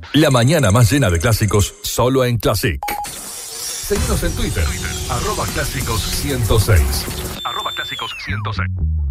La mañana más llena de clásicos, solo en Classic. Seguinos en Twitter, @clásicos106. @clásicos106.